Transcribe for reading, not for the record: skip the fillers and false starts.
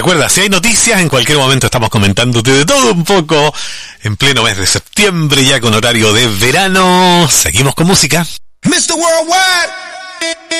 Recuerda, si hay noticias, en cualquier momento estamos comentándote de todo un poco. En pleno mes de septiembre, ya con horario de verano. Seguimos con música. Mr. Worldwide.